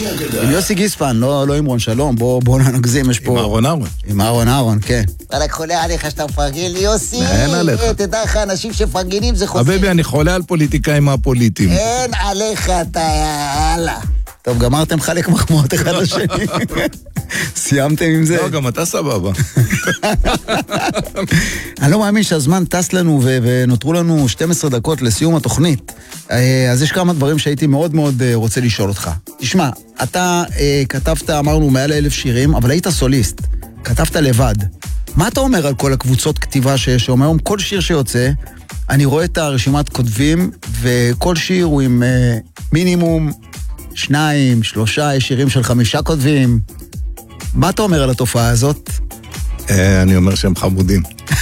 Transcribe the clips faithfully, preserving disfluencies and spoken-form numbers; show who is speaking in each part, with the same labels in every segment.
Speaker 1: עם יוסי גיספן, לא עם רון שלום, בואו נגזים, יש פה...
Speaker 2: עם אהרון אהרון.
Speaker 1: עם אהרון אהרון, כן.
Speaker 3: וואלק חולה עליך שאתה מפרגן לי, יוסי.
Speaker 2: אין עליך.
Speaker 3: תדע לך, אנשים שמפרגנים זה חוסר.
Speaker 2: חביבי, אני חולה על פוליטיקאים הפוליטיים.
Speaker 3: אין עליך, אתה יאללה.
Speaker 1: טוב, גמרתם חלק מחמאות אחד לשני. סיימתם עם זה?
Speaker 2: לא, גם אתה סבבה.
Speaker 1: אני לא מאמין שהזמן טס לנו ונותרו לנו שתים עשרה דקות לסיום התוכנית. אז יש כמה דברים שהייתי מאוד מאוד רוצה לשאול אותך. תשמע, אתה כתבת, אמרנו, מעל אלף שירים, אבל היית סוליסט. כתבת לבד. מה אתה אומר על כל הקבוצות כתיבה שיש? אומר, כל שיר שיוצא, אני רואה את הרשימת כותבים, וכל שיר הוא עם מינימום שניים, שלושה, יש שירים של חמישה כותבים. מה אתה אומר על התופעה הזאת?
Speaker 2: אני אומר שהם חמודים.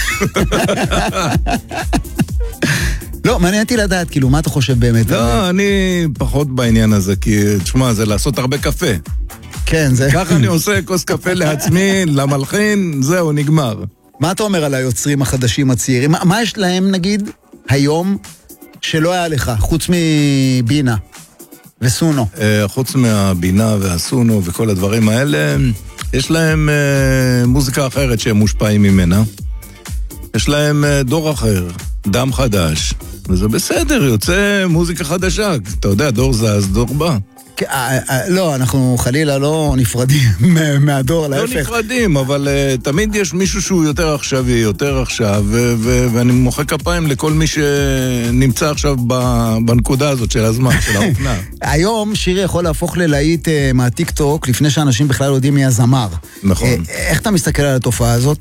Speaker 1: לא, מעניינתי לדעת, כאילו, מה אתה חושב באמת?
Speaker 2: לא, אני פחות בעניין הזה, כי, תשמע, זה לעשות הרבה קפה.
Speaker 1: כן, זה...
Speaker 2: ככה אני עושה כוס קפה לעצמי, למלחין, זהו, נגמר.
Speaker 1: מה אתה אומר על היוצרים החדשים הצעירים? מה, מה יש להם, נגיד, היום, שלא היה לך, חוץ מבינה וסונו?
Speaker 2: חוץ מהבינה והסונו וכל הדברים האלה, יש להם מוזיקה אחרת שהם מושפעים ממנה. יש להם דור אחר, דם חדש, וזה בסדר, יוצא מוזיקה חדשה. אתה יודע, דור זז, דור בא.
Speaker 1: לא, אנחנו חלילה לא נפרדים מהדור, להפך.
Speaker 2: לא נפרדים, אבל תמיד יש מישהו שהוא יותר עכשווי, יותר עכשיו, ואני מוחא כפיים לכל מי שנמצא עכשיו בנקודה הזאת של הזמן, של האופנה.
Speaker 1: היום שיר יכול להפוך ללהיט מהטיק טוק, לפני שאנשים בכלל יודעים מי הזמר.
Speaker 2: נכון.
Speaker 1: איך אתה מסתכל על התופעה הזאת?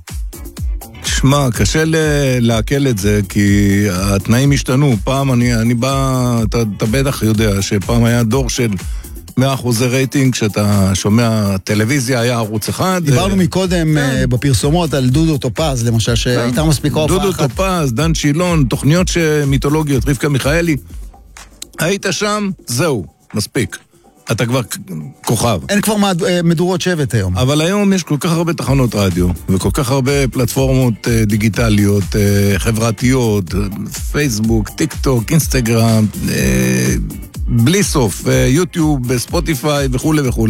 Speaker 2: שמע, קשה להקל את זה, כי התנאים השתנו. פעם אני, אני בא, אתה, אתה בטח יודע שפעם היה דור של מאה אחוזי רייטינג, כשאתה שומע טלוויזיה, היה ערוץ אחד.
Speaker 1: דיברנו מקודם בפרסומות על דודו טופז, למשל, שהייתה מספיק הופעה אחת.
Speaker 2: דודו טופז, דן שילון, תוכניות מיתולוגיות, רבקה מיכאלי. היית שם, זהו, מספיק. אתה כבר כוכב.
Speaker 1: אין כבר מדורות שבט היום.
Speaker 2: אבל היום יש כל כך הרבה תחנות רדיו, וכל כך הרבה פלטפורמות דיגיטליות, חברתיות, פייסבוק, טיק טוק, אינסטגרם, בלי סוף, יוטיוב, ספוטיפיי וכו' וכו'.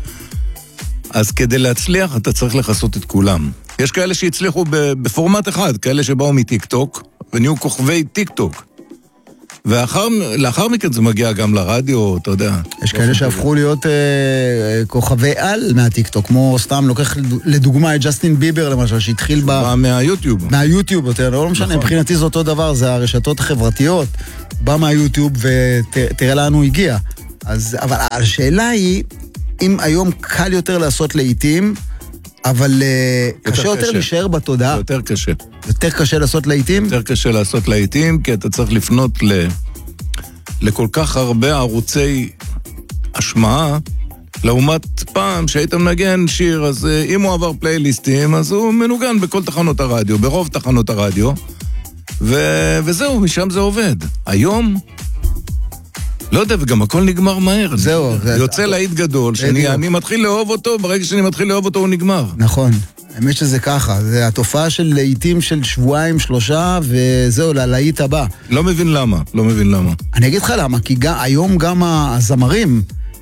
Speaker 2: אז כדי להצליח אתה צריך לחסות את כולם. יש כאלה שהצליחו בפורמט אחד, כאלה שבאו מטיק טוק, ונהיו כוכבי טיק טוק. ולאחר מכן זה מגיע גם לרדיו, אתה יודע.
Speaker 1: יש כאלה שהפכו להיות אה, כוכבי על מהטיקטוק, כמו סתם לוקח לדוגמה את ג'סטין ביבר למשל, שהתחיל ב...
Speaker 2: בא מהיוטיוב.
Speaker 1: מהיוטיוב, יותר, לא משנה, נכון. מבחינתי זה אותו דבר, זה הרשתות החברתיות, בא מהיוטיוב ותראה לאן הוא הגיע. אז, אבל השאלה היא, אם היום קל יותר לעשות לעיתים, אבל קשה יותר להישאר בתודעה.
Speaker 2: יותר קשה.
Speaker 1: יותר קשה לעשות לעיתים?
Speaker 2: יותר קשה לעשות לעיתים, כי אתה צריך לפנות ל... לכל כך הרבה ערוצי השמעה, לעומת פעם שהיית מנגן שיר, אז אם הוא עבר פלייליסטים, אז הוא מנוגן בכל תחנות הרדיו, ברוב תחנות הרדיו, ו... וזהו, משם זה עובד. היום... לא יודע, וגם הכל נגמר מהר.
Speaker 1: זהו.
Speaker 2: יוצא להיט גדול, שאני מתחיל לאהוב אותו, ברגע שאני מתחיל לאהוב אותו הוא נגמר.
Speaker 1: נכון, האמת שזה ככה, זה התופעה של להיטים של שבועיים, שלושה, וזהו, ללהיט הבא.
Speaker 2: לא מבין למה, לא מבין למה.
Speaker 1: אני אגיד לך למה, כי היום גם הזמרים,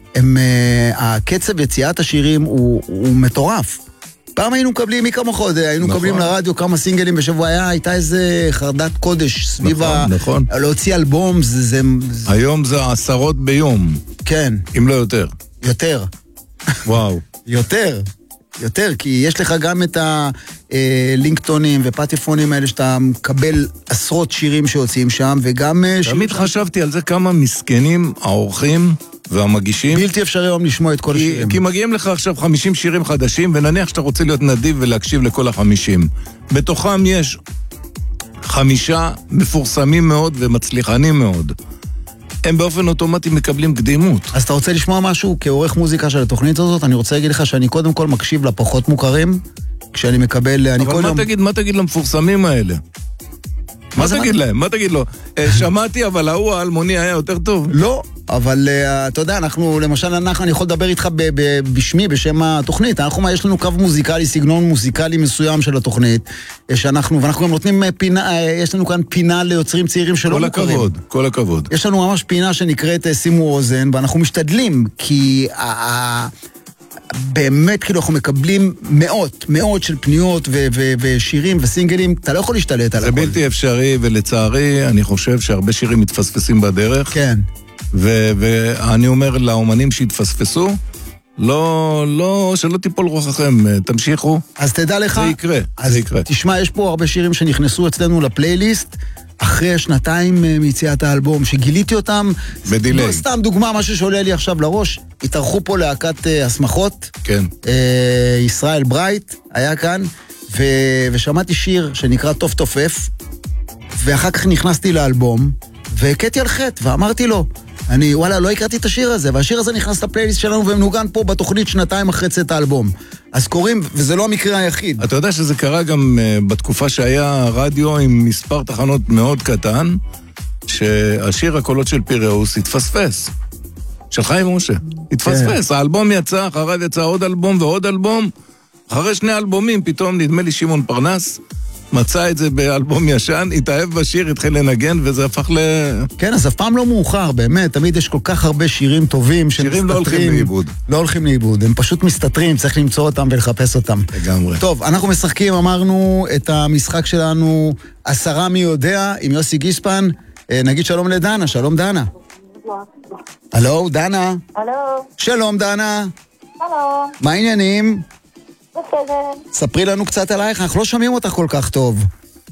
Speaker 1: הקצב יציאת השירים הוא מטורף. פעם היינו מקבלים מי כמה חודש, היינו מקבלים לרדיו כמה סינגלים בשבוע, הייתה איזה חרדת קודש סביב ה...
Speaker 2: נכון.
Speaker 1: להוציא אלבום, זה...
Speaker 2: היום זה עשרות ביום.
Speaker 1: כן.
Speaker 2: אם לא יותר.
Speaker 1: יותר.
Speaker 2: וואו.
Speaker 1: יותר. יותר, כי יש לך גם את הלינקטונים ופטיפונים האלה שאתה מקבל עשרות שירים שיוצאים שם, וגם...
Speaker 2: תמיד חשבתי על זה כמה מסכנים האורחים והמגישים.
Speaker 1: בלתי אפשרי היום לשמוע את כל
Speaker 2: כי,
Speaker 1: השירים.
Speaker 2: כי מגיעים לך עכשיו חמישים שירים חדשים, ונניח שאתה רוצה להיות נדיב ולהקשיב לכל החמישים. בתוכם יש חמישה מפורסמים מאוד ומצליחנים מאוד. הם באופן אוטומטי מקבלים קדימות.
Speaker 1: אז אתה רוצה לשמוע משהו כעורך מוזיקה של התוכנית הזאת? אני רוצה להגיד לך שאני קודם כל מקשיב לפחות מוכרים, כשאני מקבל...
Speaker 2: אבל מה תגיד, מה תגיד למפורסמים האלה? מה תגיד להם? מה תגיד לו? שמעתי, אבל ההוא האלמוני היה יותר טוב.
Speaker 1: לא, אבל uh, אתה יודע, אנחנו, למשל, אנחנו, אני יכול לדבר איתך ב- ב- בשמי, בשם התוכנית. אנחנו, יש לנו קו מוזיקלי, סגנון מוזיקלי מסוים של התוכנית, שאנחנו, ואנחנו גם נותנים פינה, יש לנו כאן פינה ליוצרים צעירים שלא מוכרים.
Speaker 2: כל הכבוד, כל הכבוד.
Speaker 1: יש לנו ממש פינה שנקראת שימו אוזן, ואנחנו משתדלים, כי ה- ה- באמת, כאילו, אנחנו מקבלים מאות, מאות של פניות ו- ו- ושירים וסינגלים, אתה לא יכול להשתלט על
Speaker 2: זה
Speaker 1: הכל.
Speaker 2: בלתי אפשרי, ולצערי, אני חושב שהרבה שירים מתפספסים בדרך.
Speaker 1: כן.
Speaker 2: ו- ואני אומר לאומנים שהתפספסו, לא, לא, שלא תיפול רוחכם, תמשיכו.
Speaker 1: אז תדע לך...
Speaker 2: זה יקרה,
Speaker 1: אז
Speaker 2: זה יקרה.
Speaker 1: תשמע, יש פה הרבה שירים שנכנסו אצלנו לפלייליסט, אחרי שנתיים מיציאת האלבום, שגיליתי אותם.
Speaker 2: בדילי.
Speaker 1: לא, סתם דוגמה, משהו שעולה לי עכשיו לראש, התארחו פה להקת uh, הסמכות,
Speaker 2: כן.
Speaker 1: uh, ישראל ברייט היה כאן, ו... ושמעתי שיר שנקרא טוב תופף, ואחר כך נכנסתי לאלבום, והקטתי על חטא, ואמרתי לו, אני, וואלה, לא הכרתי את השיר הזה, והשיר הזה נכנס לפלייליסט שלנו, ומנוגן פה בתוכנית שנתיים אחרי צאת האלבום. אז קוראים, וזה לא המקרה היחיד.
Speaker 2: אתה יודע שזה קרה גם uh, בתקופה שהיה רדיו עם מספר תחנות מאוד קטן, שהשיר הקולות של פיראוס התפספס. של חיים משה. התפספס.
Speaker 1: כן.
Speaker 2: האלבום יצא, אחריו יצא עוד אלבום ועוד אלבום. אחרי שני אלבומים, פתאום נדמה לי שמעון פרנס, מצא את זה באלבום ישן, התאהב בשיר, התחיל לנגן, וזה הפך ל...
Speaker 1: כן, אז אף פעם לא מאוחר, באמת, תמיד יש כל כך הרבה שירים טובים שמסתתרים.
Speaker 2: שירים לא הולכים לאיבוד.
Speaker 1: לא הולכים לאיבוד, הם פשוט מסתתרים, צריך למצוא אותם ולחפש אותם.
Speaker 2: לגמרי.
Speaker 1: טוב, אנחנו משחקים, אמרנו את המשחק שלנו, עשרה מי יודע, עם יוסי גיספן. נגיד שלום לדנה, שלום דנה. הלו, דנה.
Speaker 4: הלו.
Speaker 1: שלום דנה.
Speaker 4: הלו.
Speaker 1: מה העניינים?
Speaker 4: בסדר.
Speaker 1: ספרי לנו קצת עלייך, אנחנו לא שומעים אותך כל כך טוב.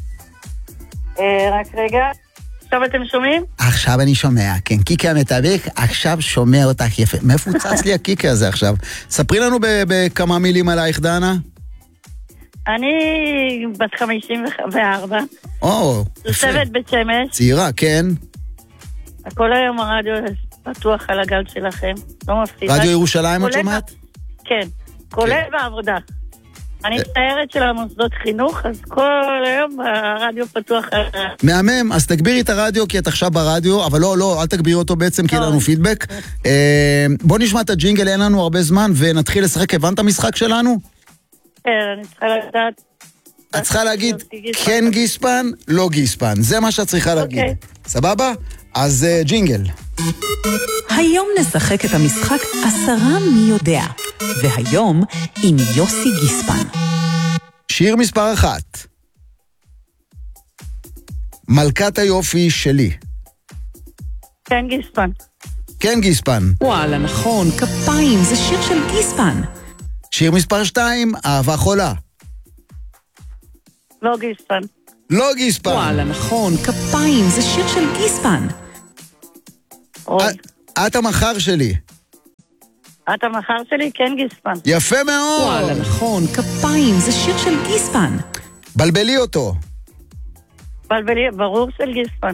Speaker 4: רק רגע. עכשיו אתם שומעים?
Speaker 1: עכשיו אני שומע, כן, קיקה המתווך, עכשיו שומע אותך יפה. מאיפה הוצץ לי הקיקה הזה עכשיו? ספרי לנו בכמה מילים עלייך, דנה.
Speaker 4: אני בת חמישים וארבע.
Speaker 1: או, יפה.
Speaker 4: תושבת בית שמש.
Speaker 1: צעירה, כן.
Speaker 4: כל היום הרדיו פתוח על הגל שלכם. לא מפסיד.
Speaker 1: רדיו ירושלים את
Speaker 4: כולל
Speaker 1: שומעת?
Speaker 4: ב- כן, כולל בעבודה. אני מצטערת של המוסדות חינוך, אז כל היום הרדיו פתוח על...
Speaker 1: מהמם, אז תגבירי את הרדיו כי את עכשיו ברדיו, אבל לא, לא, אל תגבירי אותו בעצם כי אין לנו פידבק. אה, בוא נשמע את הג'ינגל, אין לנו הרבה זמן, ונתחיל לשחק. הבנת המשחק שלנו?
Speaker 4: כן, אני צריכה לדעת...
Speaker 1: את צריכה להגיד כן גיספן, לא גיספן. זה מה שאת צריכה להגיד.
Speaker 4: אוקיי.
Speaker 1: סבבה? אז uh, ג'ינגל.
Speaker 5: היום נשחק את המשחק עשרה מי יודע, והיום עם יוסי גיספן.
Speaker 1: שיר מספר אחת. מלכת היופי שלי.
Speaker 4: כן, גיספן.
Speaker 1: כן גיספן.
Speaker 5: וואלה, נכון, כפיים, זה שיר של גיספן.
Speaker 1: שיר מספר שתיים, אהבה חולה.
Speaker 4: לא גיספן.
Speaker 1: לא גיספן.
Speaker 5: וואלה, נכון, כפיים, זה שיר של גיספן.
Speaker 4: עוד.
Speaker 1: את, את המחר שלי.
Speaker 4: את המחר שלי? כן, גיספן.
Speaker 1: יפה מאוד.
Speaker 5: וואלה, נכון, כפיים, זה שיר של גיספן.
Speaker 1: בלבלי אותו.
Speaker 4: בלבלי, ברור של גיספן.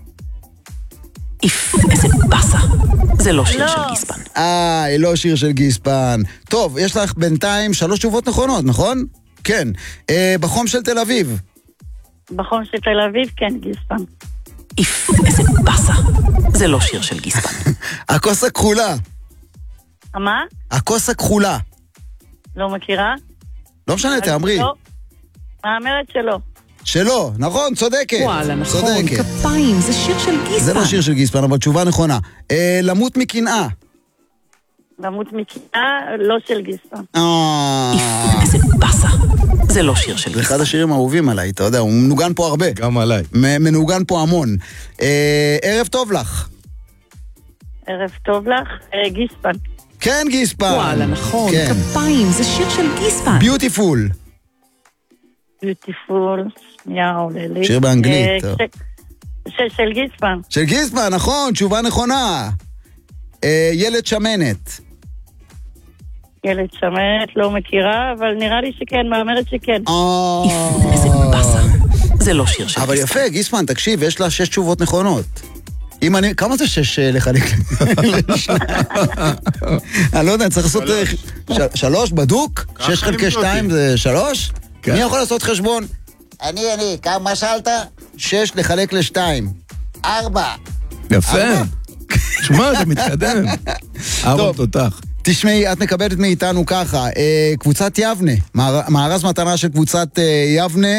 Speaker 5: איף, איזה בסה. זה לא שיר
Speaker 4: לא.
Speaker 5: של גיספן.
Speaker 1: אה, לא שיר של גיספן. טוב, יש לך בינתיים שלוש תשובות נכונות, נכון? כן. אה, בחום של תל אביב.
Speaker 4: בחום של תל אביב, כן, גיספן.
Speaker 5: איף, איזה בסה. זה לא שיר של גיספן.
Speaker 1: הכוס הכחולה.
Speaker 4: מה?
Speaker 1: הכוס הכחולה.
Speaker 4: לא מכירה?
Speaker 1: לא משנה, תאמרי.
Speaker 4: לא. מאמרת שלא.
Speaker 1: שלא, נכון, צודקת.
Speaker 5: וואלה, נכון,
Speaker 1: צודקת.
Speaker 5: כפיים, זה שיר של גיספן.
Speaker 1: זה לא שיר של גיספן, אבל תשובה נכונה. אה, למות מקנאה.
Speaker 4: למות מקנאה, לא של גיספן.
Speaker 1: אה,
Speaker 5: איף, איזה בסה. זה לא שיר של
Speaker 1: זה אחד
Speaker 5: גיספן.
Speaker 1: השירים האהובים עליי, אתה יודע, הוא מנוגן פה הרבה.
Speaker 2: גם עליי.
Speaker 1: מ- מנוגן פה המון. אה, ערב טוב לך.
Speaker 4: ערב טוב לך, אה, גיספן.
Speaker 1: כן, גיספן.
Speaker 5: וואלה, נכון,
Speaker 1: כן.
Speaker 5: כפיים, זה שיר של גיספן.
Speaker 1: ביוטיפול.
Speaker 4: ביוטיפול, שנייה עולה לי.
Speaker 1: שיר באנגלית,
Speaker 4: אה,
Speaker 1: טוב.
Speaker 4: ש- ש- של גיספן.
Speaker 1: של גיספן, נכון, תשובה נכונה. אה, ילד שמנת.
Speaker 4: ילד שמנת, לא מכירה, אבל נראה לי שכן, מאמרת שכן.
Speaker 1: אה,
Speaker 5: איף, איזה בסה. זה לא שיר של
Speaker 1: אבל
Speaker 5: גיספן.
Speaker 1: יפה, גיספן, תקשיב, יש לה שש תשובות נכונות. אם אני... כמה זה שש אה, לחלק? לשניים? אני לא יודע, צריך לעשות... אה, ש- שלוש, בדוק? שש חלקי
Speaker 2: לימדו
Speaker 1: שתיים
Speaker 2: אותי.
Speaker 1: זה שלוש?
Speaker 2: כן.
Speaker 1: מי יכול לעשות חשבון?
Speaker 3: אני, אני, כמה שאלת?
Speaker 1: שש לחלק לשתיים.
Speaker 3: ארבע.
Speaker 2: יפה.
Speaker 1: ארבע.
Speaker 2: שמע, זה מתקדם. אהרון תותח.
Speaker 1: תשמעי, את מקבלת מאיתנו ככה, אה, קבוצת יבנה, מארז מתנה של קבוצת אה, יבנה,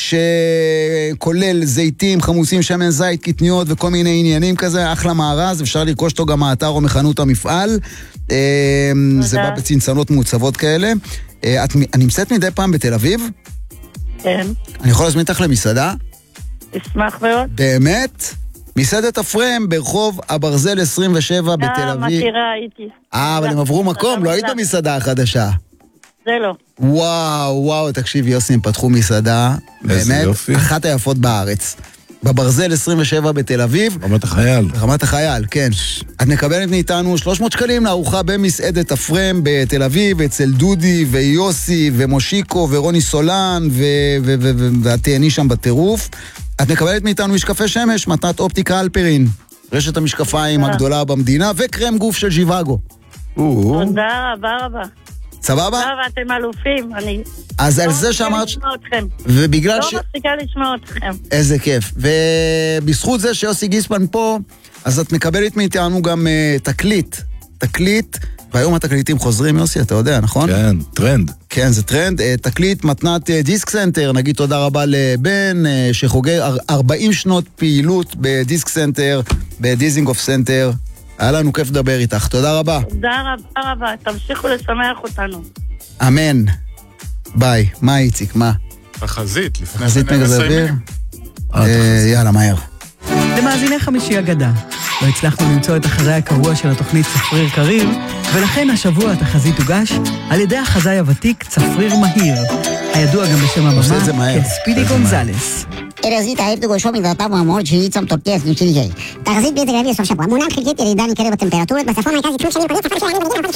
Speaker 1: שכולל זיתים, חמוסים, שמן זית, קטניות וכל מיני עניינים כזה, אחלה מארז, אפשר לרכוש אותו גם מהאתר או מחנות המפעל, אה, זה בא בצנצנות מעוצבות כאלה. אה, את נמצאת מדי פעם בתל אביב?
Speaker 4: כן.
Speaker 1: אני יכול להזמין אותך למסעדה?
Speaker 4: אשמח מאוד.
Speaker 1: באמת? מסעדת הפרם ברחוב הברזל עשרים ושבע בתל אביב.
Speaker 4: אה, מכירה, הייתי.
Speaker 1: אה, אבל הם עברו מקום, לא היית במסעדה החדשה.
Speaker 4: זה לא.
Speaker 1: וואו, וואו, תקשיב, יוסי, הם פתחו מסעדה, באמת, אחת היפות בארץ. בברזל עשרים ושבע בתל אביב.
Speaker 2: רמת החייל.
Speaker 1: רמת החייל, כן. את מקבלת מאיתנו שלוש מאות שקלים לארוחה במסעדת הפרם בתל אביב, אצל דודי ויוסי ומושיקו ורוני סולן, ואת תהני שם בטירוף. את מקבלת מאיתנו משקפי שמש, מתנת אופטיקה אלפרין, רשת המשקפיים הגדולה במדינה, וקרם גוף של ז'יוואגו.
Speaker 4: תודה רבה רבה.
Speaker 1: סבבה?
Speaker 4: תודה רבה, אתם אלופים. אני
Speaker 1: אז על זה שאמרת...
Speaker 4: לא מפסיקה לשמוע אתכם.
Speaker 1: ובגלל ש...
Speaker 4: לא מפסיקה לשמוע אתכם.
Speaker 1: איזה כיף. ובזכות זה שיוסי גיספן פה, אז את מקבלת מאיתנו גם uh, תקליט. תקליט, והיום התקליטים חוזרים, יוסי, אתה יודע, נכון?
Speaker 2: כן, טרנד.
Speaker 1: כן, זה טרנד. תקליט מתנת דיסק סנטר, נגיד תודה רבה לבן, שחוגג ארבעים שנות פעילות בדיסק סנטר, בדיזינגוף סנטר. היה לנו כיף לדבר איתך. תודה רבה.
Speaker 4: תודה רבה רבה. תמשיכו לשמח אותנו.
Speaker 1: אמן. ביי. מה איציק? מה?
Speaker 6: תחזית, לפני
Speaker 1: תחזית מגזר אוויר? יאללה, מהר.
Speaker 5: למאזיני חמישי אגדה. לא הצלחנו למצוא את החזאי הקבוע של התוכנית צפריר קריב, ולכן השבוע התחזית הוגש על ידי החזאי הוותיק צפריר מהיר, הידוע גם בשם הבמה כספידי גונזלס.
Speaker 7: תחזית הערב דוגשו מדרתה ואמרות שהיא צום תורקי סניצ'י גאי. תחזית בתל אביב סוף שבוע. מעונן חלקית ירידה ניכרת בטמפרטורות, בצפון מרכז יתחום שנים קודם צפון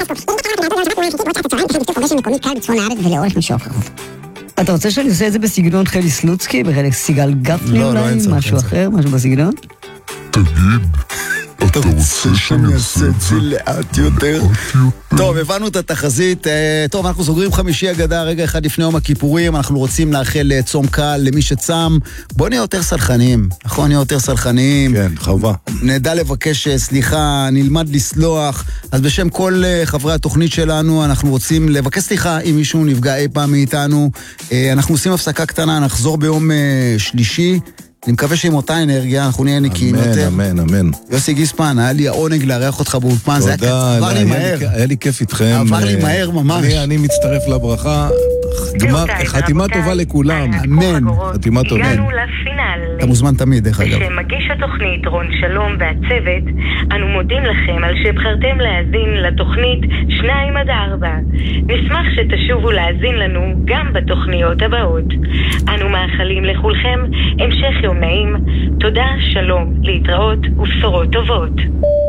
Speaker 7: שלנו.
Speaker 5: אתה רוצה שאני עושה את זה בסגנון חלי סלוצקי, בחלק סיגל גפני אולי, משהו אחר, משהו בסגנון?
Speaker 6: תגיד, אתה רוצה שאני אעשה את זה לאט יותר?
Speaker 1: טוב, הבנו את התחזית. טוב, אנחנו סוגרים חמישי אגדה, רגע אחד לפני יום הכיפורים, אנחנו רוצים לאחל צום קל למי שצם. בוא נהיה יותר סלחניים, נכון? נהיה יותר סלחניים.
Speaker 2: כן, חובה.
Speaker 1: נדע לבקש סליחה, נלמד לסלוח. אז בשם כל חברי התוכנית שלנו, אנחנו רוצים לבקש סליחה אם מישהו נפגע אי פעם מאיתנו. אנחנו עושים הפסקה קטנה, נחזור ביום שלישי. אני מקווה שעם אותה אנרגיה אנחנו נהיה נקיים יותר.
Speaker 2: אמן, אמן, אמן.
Speaker 1: יוסי גיספן, היה לי העונג לארח אותך באולפן, זה היה עבר לי מהר.
Speaker 2: היה לי כיף איתכם.
Speaker 1: עבר לי מהר ממש.
Speaker 2: אני מצטרף לברכה. חתימה טובה לכולם.
Speaker 1: אמן.
Speaker 2: חתימה טובה.
Speaker 8: הגענו לפינל.
Speaker 1: אתה מוזמן תמיד, דרך אגב.
Speaker 8: שמגיש התוכנית רון שלום והצוות, אנו מודים לכם על שבחרתם להאזין לתוכנית שניים עד ארבע. נשמח שתשובו להאזין לנו גם בתוכניות הבאות. אנו מאחלים לכולכם המשך יום נעים. תודה, שלום, להתראות ובשורות טובות.